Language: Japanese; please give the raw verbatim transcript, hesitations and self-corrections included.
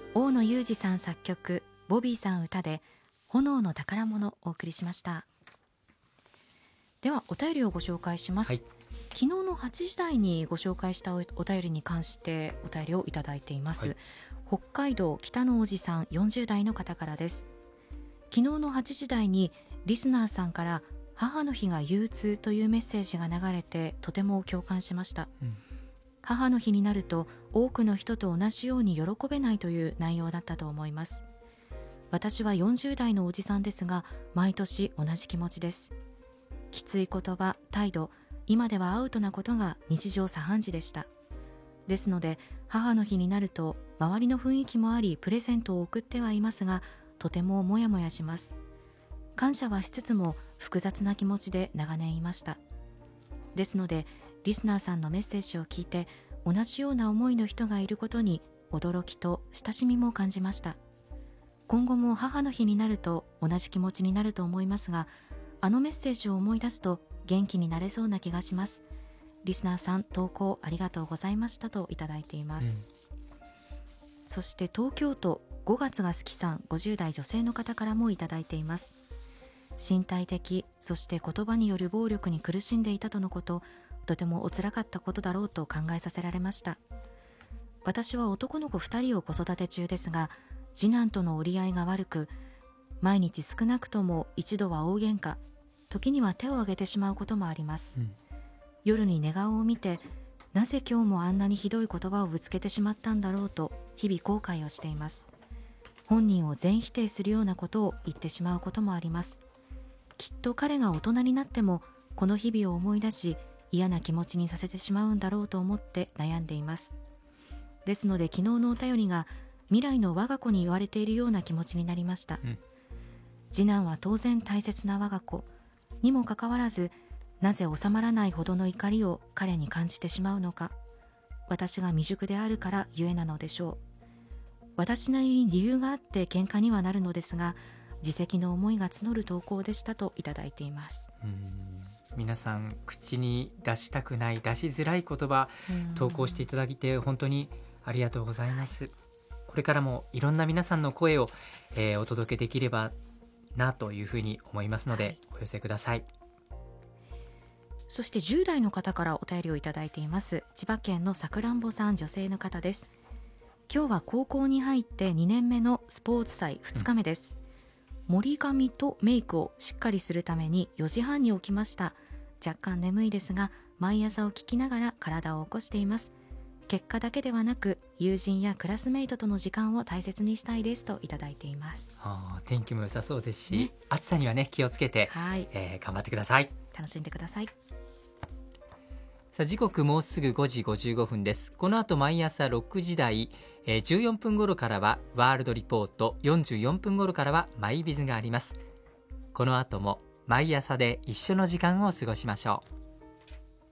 大野裕二さん作曲、ボビーさん歌で炎の宝物をお送りしました。ではお便りをご紹介します、はい、昨日のはちじ台にご紹介したお便りに関してお便りをいただいています、はい、北海道北のおじさんよんじゅう代の方からです。昨日のはちじ台にリスナーさんから母の日が憂鬱というメッセージが流れてとても共感しました、うん、母の日になると多くの人と同じように喜べないという内容だったと思います。私はよんじゅう代のおじさんですが毎年同じ気持ちです。きつい言葉、態度、今ではアウトなことが日常茶飯事でした。ですので母の日になると周りの雰囲気もありプレゼントを送ってはいますがとてもモヤモヤします。感謝はしつつも複雑な気持ちで長年いました。ですのでリスナーさんのメッセージを聞いて同じような思いの人がいることに驚きと親しみも感じました。今後も母の日になると同じ気持ちになると思いますが、あのメッセージを思い出すと元気になれそうな気がします。リスナーさん投稿ありがとうございましたといただいています、うん、そして東京都ごがつが好きさんごじゅう代女性の方からもいただいています。身体的そして言葉による暴力に苦しんでいたとのこと、とてもお辛かったことだろうと考えさせられました。私は男の子ふたりを子育て中ですが次男との折り合いが悪く毎日少なくとも一度は大喧嘩、時には手を挙げてしまうこともあります、うん、夜に寝顔を見てなぜ今日もあんなにひどい言葉をぶつけてしまったんだろうと日々後悔をしています。本人を全否定するようなことを言ってしまうこともあります。きっと彼が大人になってもこの日々を思い出し嫌な気持ちにさせてしまうんだろうと思って悩んでいます。ですので昨日のお便りが未来の我が子に言われているような気持ちになりました、うん、次男は当然大切な我が子にもかかわらずなぜ収まらないほどの怒りを彼に感じてしまうのか、私が未熟であるからゆえなのでしょう。私なりに理由があって喧嘩にはなるのですが自責の思いが募る投稿でしたといただいています。 うーん、皆さん口に出したくない出しづらい言葉投稿していただいて本当にありがとうございます、はい、これからもいろんな皆さんの声を、えー、お届けできればなというふうに思いますので、はい、お寄せください。 そしてじゅう代の方からお便りをいただいています。千葉県のさくらんぼさん、女性の方です。今日は高校に入ってにねんめのスポーツ祭ふつかめです、うん、盛り髪とメイクをしっかりするためによじはんに起きました。若干眠いですが毎朝を聞きながら体を起こしています。結果だけではなく友人やクラスメイトとの時間を大切にしたいですといただいています、 はあ、天気も良さそうですし、ね、暑さにはね気をつけて、はいえー、頑張ってください。 楽しんでください。 さあ時刻もうすぐごじごじゅうごふんです。この後毎朝ろくじ台、えー、じゅうよんぷん頃からはワールドリポート、よんじゅうよんぷん頃からはマイビズがあります。この後も毎朝で一緒の時間を過ごしましょう。